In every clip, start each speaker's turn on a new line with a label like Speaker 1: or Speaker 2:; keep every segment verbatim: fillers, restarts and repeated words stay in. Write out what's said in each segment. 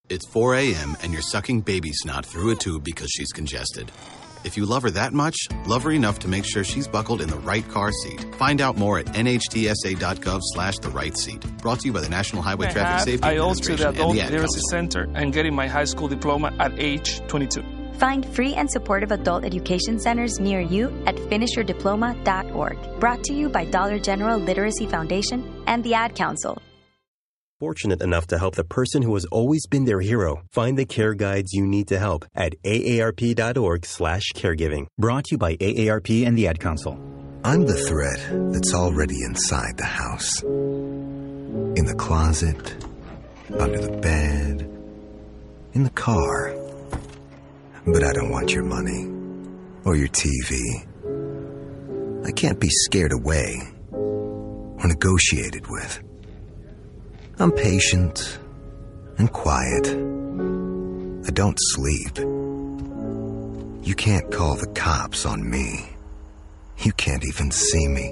Speaker 1: It's four a.m. and you're sucking baby snot through a tube because she's congested. If you love her that much, love her enough to make sure she's buckled in the right car seat. Find out more at nhtsa.gov slash the right seat. Brought to you by the National Highway
Speaker 2: I
Speaker 1: Traffic
Speaker 2: had,
Speaker 1: Safety
Speaker 2: I owed to
Speaker 1: Administration
Speaker 2: the Adult
Speaker 1: and the Ad
Speaker 2: Literacy
Speaker 1: Council.
Speaker 2: Center and getting my high school diploma at age twenty-two.
Speaker 3: Find free and supportive adult education centers near you at finish your diploma dot org. Brought to you by Dollar General Literacy Foundation and the Ad Council.
Speaker 4: Fortunate enough to help the person who has always been their hero find the care guides you need to help at aarp.org slash caregiving. Brought to you by A A R P and the Ad Council.
Speaker 5: I'm the thread that's already inside the house. In the closet, under the bed, in the car. But I don't want your money or your T V. I can't be scared away or negotiated with. I'm patient and quiet. I don't sleep. You can't call the cops on me. You can't even see me.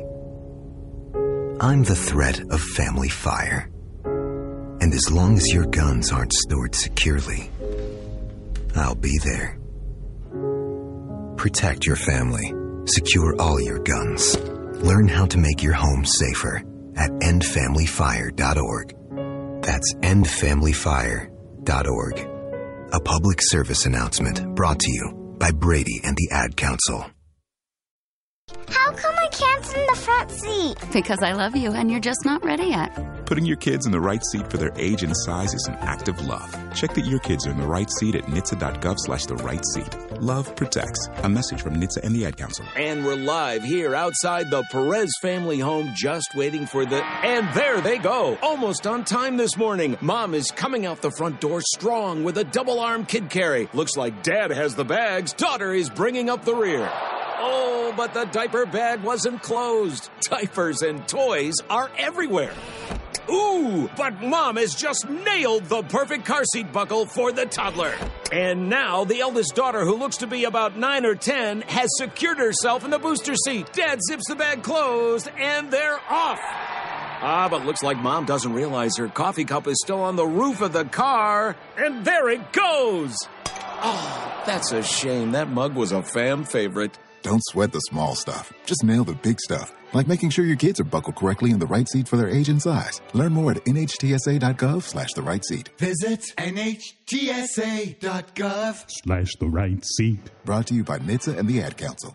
Speaker 5: I'm the threat of family fire. And as long as your guns aren't stored securely, I'll be there. Protect your family. Secure all your guns. Learn how to make your home safer at end family fire dot org. That's end family fire dot org. A public service announcement brought to you by Brady and the Ad Council.
Speaker 6: How come I can't sit in the front seat?
Speaker 7: Because I love you and you're just not ready yet.
Speaker 8: Putting your kids in the right seat for their age and size is an act of love. Check that your kids are in the right seat at nhtsa.gov slash the right seat. Love protects. A message from N H T S A and the Ad Council.
Speaker 9: And we're live here outside the Perez family home, just waiting for the... And there they go. Almost on time this morning. Mom is coming out the front door strong with a double-arm kid carry. Looks like Dad has the bags. Daughter is bringing up the rear. Oh, but the diaper bag wasn't closed. Diapers and toys are everywhere. Ooh, but Mom has just nailed the perfect car seat buckle for the toddler. And now the eldest daughter, who looks to be about nine or ten, has secured herself in the booster seat. Dad zips the bag closed, and they're off. Ah, but looks like Mom doesn't realize her coffee cup is still on the roof of the car. And there it goes. Oh, that's a shame. That mug was a fam favorite.
Speaker 10: Don't sweat the small stuff. Just nail the big stuff, like making sure your kids are buckled correctly in the right seat for their age and size. Learn more at nhtsa.gov slash the right seat.
Speaker 11: Visit nhtsa.gov
Speaker 10: Slash the right seat. Brought to you by N H T S A and the Ad Council.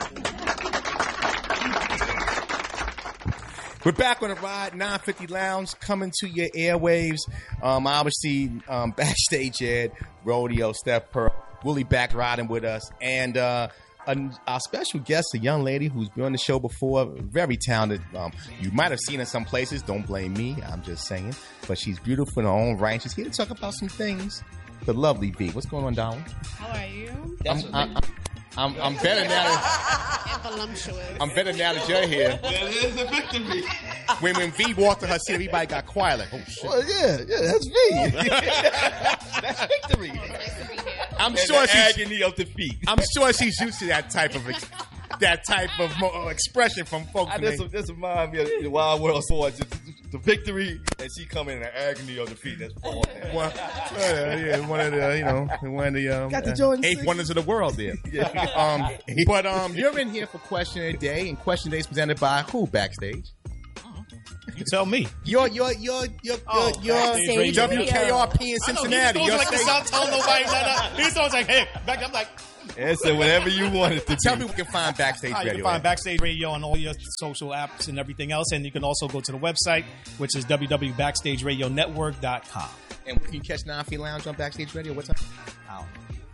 Speaker 12: We're back on the Ride nine fifty Lounge, coming to your airwaves. Um, obviously, um, backstage at Rodeo, Steph Pearl, Willie back riding with us, and uh, a, our special guest, a young lady who's been on the show before, very talented. Um, you might have seen her some places. Don't blame me. I'm just saying. But she's beautiful in her own right. She's here to talk about some things. The lovely V. What's going on, darling?
Speaker 13: How are you?
Speaker 12: I'm, I'm, I'm, I'm better now that
Speaker 13: And voluptuous.
Speaker 12: I'm better now that you're here.
Speaker 11: That is a victory.
Speaker 12: When when V walked to her seat, everybody got quiet. Like, oh shit.
Speaker 11: Well, yeah, yeah, that's me. That's victory.
Speaker 12: I'm
Speaker 11: And
Speaker 12: sure
Speaker 11: the
Speaker 12: she's
Speaker 11: agony of defeat.
Speaker 12: I'm sure she's used to that type of ex- that type of mo- expression from folks.
Speaker 11: I, this, this reminds me of the Wild World Sports. The, the victory, and she coming in the agony of defeat. That's fun.
Speaker 12: One, uh, yeah, one of the, you know, one of the, um,
Speaker 11: Got the
Speaker 12: uh,
Speaker 11: Jordan
Speaker 12: eight
Speaker 11: six.
Speaker 12: wonders of the world there.
Speaker 11: Yeah.
Speaker 12: Um, but um, you're in here for Question of the Day, and Question of the Day is presented by who backstage?
Speaker 14: You tell me.
Speaker 12: You're you're you're you're
Speaker 14: Oh,
Speaker 12: you're,
Speaker 14: Backstage
Speaker 12: you're W K R P in Cincinnati.
Speaker 14: I know, he
Speaker 12: Your
Speaker 14: just goes like this.
Speaker 12: station-
Speaker 14: I'll tell nobody. No, no. He's always like, hey, back. I'm like,
Speaker 11: Answer whatever you want it to
Speaker 12: Tell
Speaker 11: be.
Speaker 12: me we can find Backstage
Speaker 14: ah, you
Speaker 12: Radio.
Speaker 14: can find Backstage Radio on all your social apps and everything else, and you can also go to the website, which is w w w dot backstage radio network dot com.
Speaker 12: And can you catch nine feet Lounge on Backstage Radio? What time?
Speaker 14: Ow.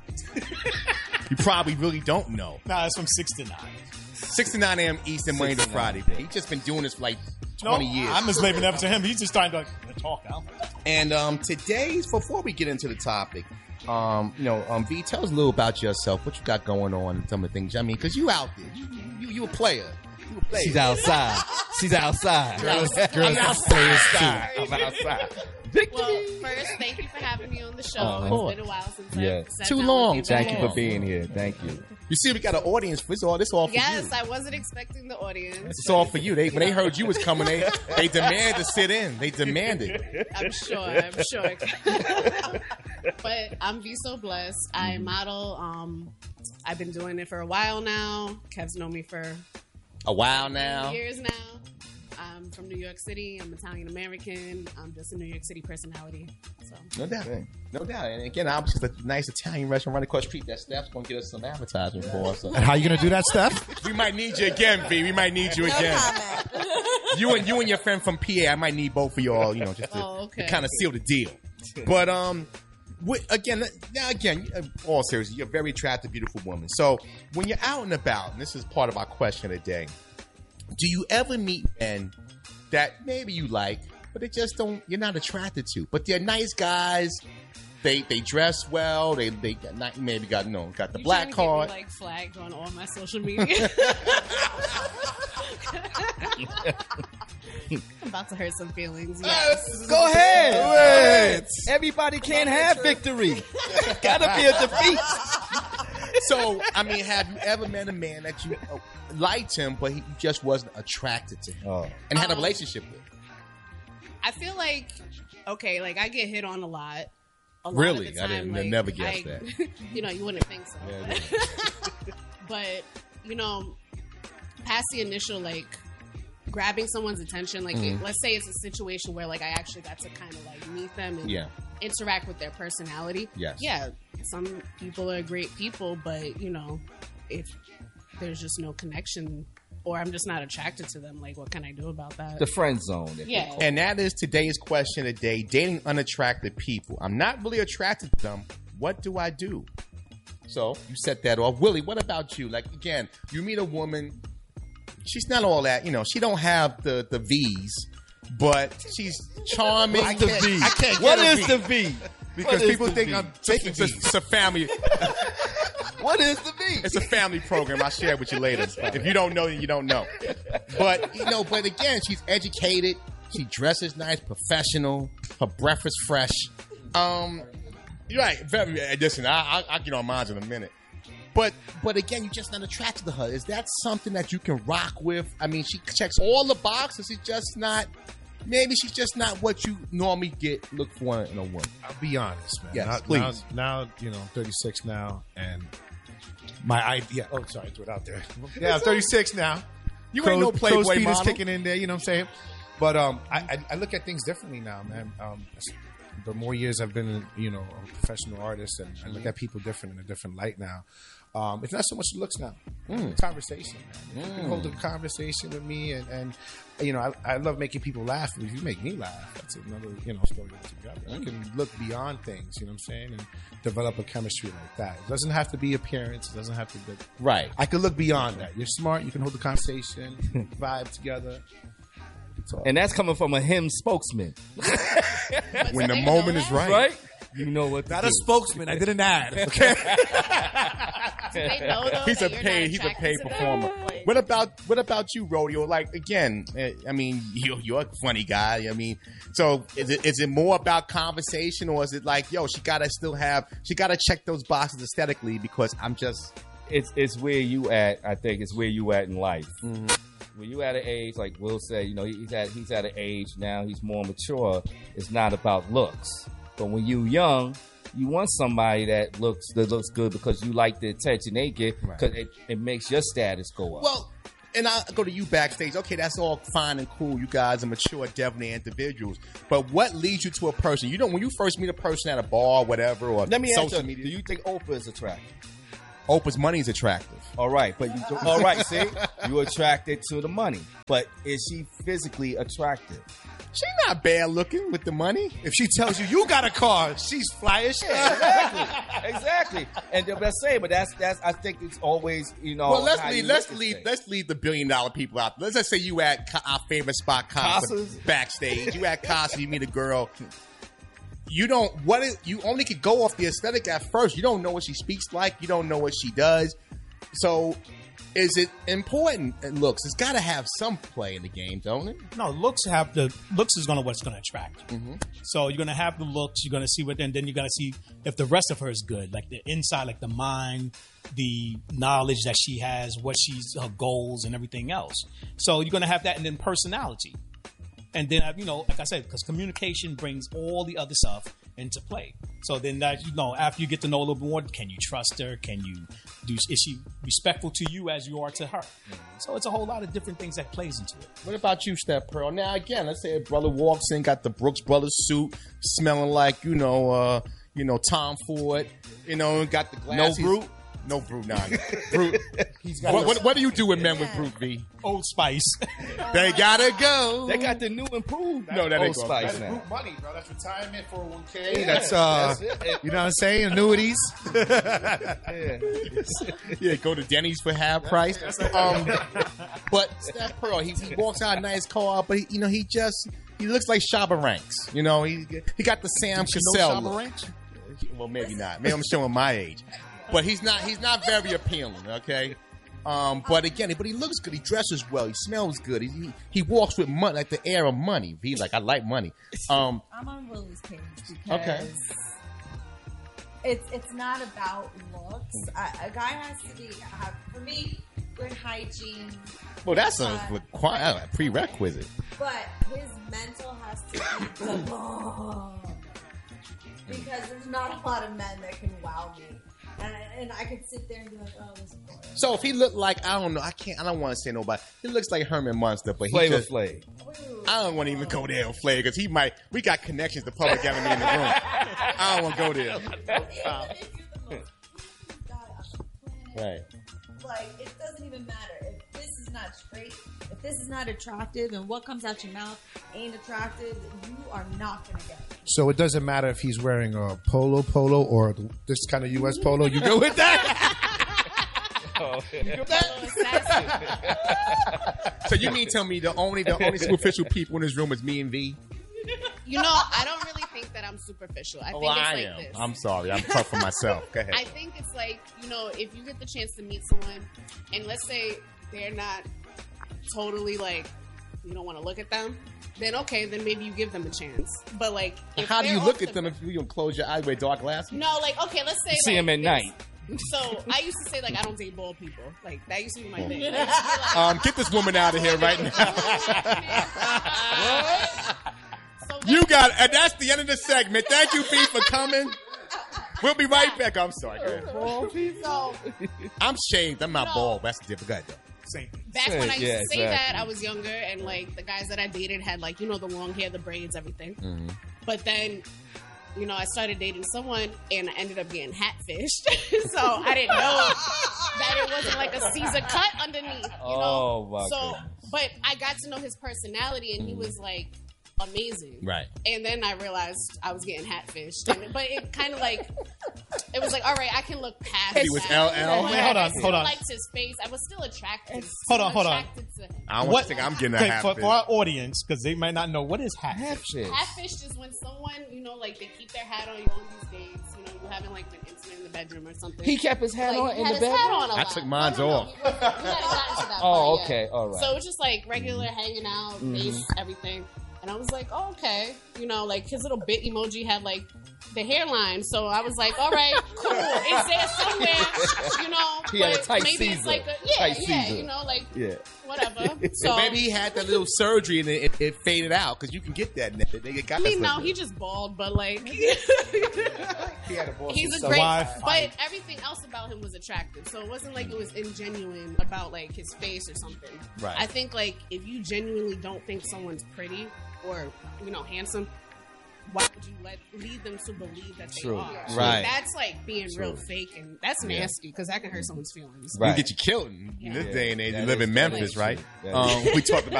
Speaker 12: You probably really don't know.
Speaker 14: Nah, it's from six to nine.
Speaker 12: six to nine a.m. Eastern, Monday to
Speaker 11: six to nine.
Speaker 12: Friday. He's just been doing this for like
Speaker 14: No,
Speaker 12: twenty years.
Speaker 14: I'm just leaving it to him. He's just trying to like, talk out.
Speaker 12: And um, today's, before we get into the topic, um, you know, um, V, tell us a little about yourself, what you got going on, and some of the things. I mean, because you out there, you, you, you a player. You a player.
Speaker 11: She's outside. She's outside.
Speaker 12: Girls,
Speaker 11: Girls,
Speaker 12: girls
Speaker 11: I'm
Speaker 12: are
Speaker 11: outside.
Speaker 12: I'm outside.
Speaker 13: Well, first, thank you for having me on the show.
Speaker 11: Uh-huh.
Speaker 13: It's been a while since
Speaker 11: Yeah.
Speaker 13: I've sat
Speaker 12: Too
Speaker 13: down
Speaker 12: long.
Speaker 13: with
Speaker 11: Thank you
Speaker 13: guys.
Speaker 11: for being here. Thank you.
Speaker 12: You see, we got an audience. This all, this all for
Speaker 13: Yes,
Speaker 12: you.
Speaker 13: I wasn't expecting the audience.
Speaker 12: It's all for you. They when they heard you was coming, they they demanded to sit in. They demanded.
Speaker 13: I'm sure. I'm sure. But I'm be so blessed. I
Speaker 12: Mm-hmm.
Speaker 13: model. Um, I've been doing it for a while now. Kev's known me for
Speaker 12: A while now.
Speaker 13: years now. I'm from New York City. I'm Italian American. I'm just a New York City personality. So
Speaker 12: No doubt. No doubt. And again, obviously, it's a nice Italian restaurant right across the street that Steph's going to get us some advertising for us. So.
Speaker 15: And how you going to do that, Steph?
Speaker 12: We might need you again, V. We might need you again. you and you and your friend from P A, I might need both of y'all, you know, just to,
Speaker 13: Oh, okay.
Speaker 12: to kind of seal the deal. But um, with, again, now again, all serious, you're a very attractive, beautiful woman. So when you're out and about, and this is part of our question of the day, do you ever meet men that maybe you like, but they just don't, you're not attracted to, but they're nice guys? They they dress well. They they got not, maybe got you know got the
Speaker 13: You
Speaker 12: black
Speaker 13: trying to
Speaker 12: card.
Speaker 13: get me, like flagged on all my social media. I'm about to hurt some feelings. Yes.
Speaker 15: Go ahead. Everybody can't have victory. Gotta be a defeat.
Speaker 12: So, I mean, have you ever met a man that you uh, liked him, but he just wasn't attracted to him, and had a
Speaker 13: Um,
Speaker 12: relationship with?
Speaker 13: I feel like okay, like I get hit on a lot. A lot
Speaker 12: Really?
Speaker 13: of the
Speaker 12: I
Speaker 13: time,
Speaker 12: didn't- I
Speaker 13: like,
Speaker 12: never guessed
Speaker 13: I-
Speaker 12: that.
Speaker 13: You know, you wouldn't think so. But you know, past the initial like grabbing someone's attention, like
Speaker 12: Mhm.
Speaker 13: let's say it's a situation where like I actually got to kind of like meet them and
Speaker 12: Yeah.
Speaker 13: interact with their personality.
Speaker 12: Yes.
Speaker 13: Yeah, some people are great people, but you know, if there's just no connection or I'm just not attracted to them, like what can I do about that?
Speaker 16: The friend zone. if
Speaker 13: Yeah.
Speaker 16: you-
Speaker 12: And that is today's question of the day: dating unattractive people. I'm not really attracted to them. What do I do? So you set that off, Willie. What about you? Like again, you meet a woman. She's not all that, you know. She don't have the the V's, but she's charming.
Speaker 15: What's the
Speaker 12: I can't-
Speaker 15: V?
Speaker 12: I can't.
Speaker 15: What
Speaker 12: get a
Speaker 15: is the V?
Speaker 12: Because
Speaker 15: What is
Speaker 12: people
Speaker 15: the
Speaker 12: think
Speaker 15: V?
Speaker 12: I'm
Speaker 15: Take
Speaker 12: taking
Speaker 15: the
Speaker 12: it's,
Speaker 15: V.
Speaker 12: it's a family.
Speaker 15: What is the V?
Speaker 12: It's a family program. I'll share it with you later. If you don't know, then you don't know. But you know, but again, she's educated. She dresses nice, professional. Her breath is fresh. Um, you're right. Very. uh, Listen, I, I, I'll get on mine in a minute. But but again, you're just not attracted to her. Is that something that you can rock with? I mean, she checks all the boxes. She's just not. Maybe she's just not what you normally get look for in a woman.
Speaker 15: I'll be honest, man.
Speaker 12: Yes,
Speaker 15: now,
Speaker 12: please.
Speaker 15: Now, now, you know, I'm thirty-six now, and my idea. Oh, sorry, I threw it out there. Yeah, I'm thirty-six now.
Speaker 12: You ain't no Playboy
Speaker 15: Crow's feet is
Speaker 12: model.
Speaker 15: kicking in there. You know what I'm saying? But um, I, I I look at things differently now, man. Um, the more years I've been, you know, a professional artist, and I look at people different in a different light now. Um, it's not so much the looks now.
Speaker 12: Mm.
Speaker 15: It's conversation, man. If you can
Speaker 12: Mm.
Speaker 15: hold a conversation with me, and, and you know, I, I love making people laugh. If you make me laugh, that's another, you know, story altogether. I can look beyond things, you know what I'm saying, and develop a chemistry like that. It doesn't have to be appearance. It doesn't have to be
Speaker 12: right.
Speaker 15: I can look beyond that. You're smart. You can hold the conversation, vibe together.
Speaker 16: And that's coming from a him spokesman.
Speaker 12: When the moment is right.
Speaker 16: Right? You know what?
Speaker 15: Not a spokesman. I did an ad. Okay.
Speaker 13: They know, though,
Speaker 12: He's a
Speaker 13: that you're
Speaker 12: paid.
Speaker 13: not
Speaker 12: He's a
Speaker 13: attracted
Speaker 12: paid
Speaker 13: to them?
Speaker 12: performer.
Speaker 13: Like-
Speaker 12: What about what about you, Rodeo? Like again, eh, I mean, you're, you're a funny guy. I mean, so is it is it more about conversation, or is it like, yo, she gotta still have, she gotta check those boxes aesthetically because I'm just.
Speaker 16: It's it's where you at. I think it's where you at in life. When you at an age, like Will said, you know, he's at he's at an age now. He's more mature. It's not about looks. But when you young, you want somebody that looks that looks good because you like the attention they get because it, it makes your status go up.
Speaker 12: Well, and I go to you backstage. Okay, that's all fine and cool. You guys are mature, definitely individuals. But what leads you to a person? You know, when you first meet a person at a bar, or whatever, or
Speaker 16: Let me ask
Speaker 12: social
Speaker 16: you:
Speaker 12: media.
Speaker 16: do you think Oprah is attractive?
Speaker 12: Oprah's money is attractive.
Speaker 16: All right, but you, all right, see, you attracted to the money, but is she physically attractive?
Speaker 12: She's not bad looking with the money.
Speaker 15: If she tells you you got a car, she's fly as shit.
Speaker 16: Exactly, exactly. And then let's say, but that's that's. I think it's always, you know.
Speaker 12: Well, let's
Speaker 16: how
Speaker 12: leave.
Speaker 16: you
Speaker 12: Let's
Speaker 16: look at
Speaker 12: leave.
Speaker 16: things.
Speaker 12: Let's leave the billion dollar people out. Let's just say you at Ca- our favorite spot, Casa,
Speaker 16: Casa's?
Speaker 12: backstage. You at Casa, you meet a girl. You don't. What is? You only could go off the aesthetic at first. You don't know what she speaks like. You don't know what she does. So, is it important? And looks, it's got to have some play in the game, don't it?
Speaker 14: No, looks have the looks is gonna what's gonna attract you.
Speaker 12: Mm-hmm.
Speaker 14: So you're gonna have the looks. You're gonna see what, and then you're gonna see if the rest of her is good, like the inside, like the mind, the knowledge that she has, what she's her goals and everything else. So you're gonna have that, and then personality. And then, you know, like I said, because communication brings all the other stuff into play. So then that, you know, after you get to know a little bit more, can you trust her? Can you do, is she respectful to you as you are to her? Mm-hmm. So it's a whole lot of different things that plays into it.
Speaker 12: What about you, Steph Pearl? Now, again, let's say a brother walks in, got the Brooks Brothers suit, smelling like, you know, uh, you know, Tom Ford, you know, got the glasses.
Speaker 15: No Brute?
Speaker 12: No Brute, nah. Brute.
Speaker 15: He's got
Speaker 12: what, what, what do you do with men with Brute, V?
Speaker 14: Old Spice.
Speaker 12: They gotta go.
Speaker 9: They got the new improved.
Speaker 12: No, that
Speaker 9: Old
Speaker 12: ain't go.
Speaker 9: Spice
Speaker 15: That's
Speaker 9: now.
Speaker 15: Brute money, bro. That's retirement, four oh one k.
Speaker 12: Yeah,
Speaker 15: That's, uh,
Speaker 12: that's
Speaker 15: you know what I'm saying? Annuities.
Speaker 12: yeah. yeah, go to Denny's for half price. Um, but Steph Pearl, he, he walks out a nice car, but he, you know, he just he looks like Shabba Ranks. You know, he he got the Sam
Speaker 15: You know
Speaker 12: Cassell
Speaker 15: Shabba
Speaker 12: look.
Speaker 15: Ranks?
Speaker 12: Well, maybe not. Maybe I'm showing my age. But he's not he's not very appealing, okay? Um, but again, but he looks good. He dresses well. He smells good. He he, he walks with money, like the air of money. He's like, I like money. Um,
Speaker 17: I'm on Willie's page because
Speaker 12: okay.
Speaker 17: it's it's not about looks. I, a guy has to be have, for me good hygiene.
Speaker 12: Well, that's a,
Speaker 17: uh,
Speaker 12: a prerequisite.
Speaker 17: But his mental has to be good. Because there's not a lot of men that can wow me. And, and I could sit there and be like, oh, this is boring.
Speaker 12: So if he looked like, I don't know, I can't, I don't want to say nobody. He looks like Herman Munster, but he
Speaker 9: Flavor
Speaker 12: just,
Speaker 9: Flav.
Speaker 12: I don't want to even go there with Flav because he might, we got connections to Public Enemy in the room. I don't want to go there. Uh, right.
Speaker 17: Like, it doesn't even matter. If this is not straight, if this is not attractive, and what comes out your mouth ain't attractive, you are not going to get it.
Speaker 15: So it doesn't matter if he's wearing a polo polo or this kind of U S polo. You go with that?
Speaker 12: oh, yeah. You go with that? So you mean tell me the only the only superficial people in this room is me and V?
Speaker 13: You know, I don't really think that I'm superficial. I think
Speaker 12: oh,
Speaker 13: it's
Speaker 12: I
Speaker 13: like
Speaker 12: am.
Speaker 13: this.
Speaker 12: I'm sorry. I'm tough for myself. Go ahead.
Speaker 13: I think it's like, you know, if you get the chance to meet someone and let's say they're not totally like, you don't want to look at them, then okay, then maybe you give them a chance. But like, if
Speaker 12: how do you
Speaker 13: they're
Speaker 12: look
Speaker 13: off
Speaker 12: at
Speaker 13: the-
Speaker 12: them if you don't close your eyes, wear dark glasses?
Speaker 13: No, like, okay, let's say
Speaker 12: See
Speaker 13: like,
Speaker 12: them at
Speaker 13: there's-
Speaker 12: night.
Speaker 13: So I used to say like I don't date bald people. Like that used to be my thing. I used to be like,
Speaker 12: Um, get this woman out of here right now. You got, and that's the end of the segment. Thank you, B, for coming. We'll be right back. I'm sorry. Go ahead.
Speaker 13: So
Speaker 12: I'm shaved. I'm not
Speaker 13: No.
Speaker 12: bald. That's different. Go ahead, though.
Speaker 14: Same.
Speaker 13: back when I used
Speaker 12: Yeah,
Speaker 13: to say
Speaker 12: exactly.
Speaker 13: that, I was younger and like the guys that I dated had like, you know, the long hair, the braids, everything.
Speaker 12: Mm-hmm.
Speaker 13: But then, you know, I started dating someone and I ended up getting hatfished. So I didn't know that it wasn't like a Caesar cut underneath, you
Speaker 16: Oh,
Speaker 13: know?
Speaker 16: my
Speaker 13: So,
Speaker 16: goodness.
Speaker 13: but I got to know his personality and he was like amazing.
Speaker 12: Right.
Speaker 13: And then I realized I was getting hatfished. And, but it kind of like, it was like, all right, I can look past
Speaker 12: He was
Speaker 13: that.
Speaker 12: L L?
Speaker 13: Like,
Speaker 14: Wait, hold
Speaker 13: I
Speaker 14: on,
Speaker 13: still
Speaker 14: hold on.
Speaker 13: liked his face. I was still attracted.
Speaker 14: Hold on, hold on.
Speaker 13: attracted to him.
Speaker 12: I don't want to think I'm getting a
Speaker 14: Okay,
Speaker 12: half
Speaker 14: for, for our audience, because they might not know, what is hatfish?
Speaker 13: Hatfished is when someone, you know, like they keep their hat on you on these dates. You know, you haven't like been intimate in the bedroom or something.
Speaker 16: He kept his hat
Speaker 13: Like,
Speaker 16: on
Speaker 13: he
Speaker 16: in
Speaker 13: had
Speaker 16: the
Speaker 13: his hat
Speaker 16: bedroom?
Speaker 13: on a
Speaker 12: I
Speaker 13: lot.
Speaker 12: took mine
Speaker 13: No, no, no.
Speaker 12: off.
Speaker 13: We hadn't gotten to that
Speaker 16: Oh,
Speaker 13: part
Speaker 16: okay,
Speaker 13: yet.
Speaker 16: all right.
Speaker 13: So it was just like regular hanging out,
Speaker 16: Mhm.
Speaker 13: face, everything. And I was like, oh, okay. You know, like his little bit emoji had like the hairline. So I was like, all right, cool. It's there somewhere, you know.
Speaker 12: He had a
Speaker 13: but
Speaker 12: tight
Speaker 13: maybe
Speaker 12: Caesar.
Speaker 13: it's like a, yeah,
Speaker 12: Tight
Speaker 13: yeah,
Speaker 12: Caesar.
Speaker 13: you know, like
Speaker 12: Yeah.
Speaker 13: whatever.
Speaker 12: So
Speaker 13: So
Speaker 12: maybe he had that little surgery and it, it, it faded out because you can get that. They got
Speaker 13: I mean,
Speaker 12: that
Speaker 13: no, he just bald, but like
Speaker 12: He had a ball.
Speaker 13: he's a
Speaker 12: So
Speaker 13: great.
Speaker 12: why
Speaker 13: But
Speaker 12: fight?
Speaker 13: everything else about him was attractive, so it wasn't like it was ingenuine about like his face or something.
Speaker 12: Right.
Speaker 13: I think like if you genuinely don't think someone's pretty or you know handsome, why would you let lead them to believe that they
Speaker 12: True.
Speaker 13: are?
Speaker 12: Right.
Speaker 13: That's like being
Speaker 12: True.
Speaker 13: real fake, and that's
Speaker 12: Yeah.
Speaker 13: nasty because that can hurt someone's feelings.
Speaker 12: You get you killed in
Speaker 13: Yeah.
Speaker 12: this day and age.
Speaker 16: That
Speaker 12: You live
Speaker 16: is
Speaker 12: in
Speaker 16: true.
Speaker 12: Memphis,
Speaker 16: True.
Speaker 12: right?
Speaker 16: That
Speaker 12: Um,
Speaker 16: is-
Speaker 12: we talked about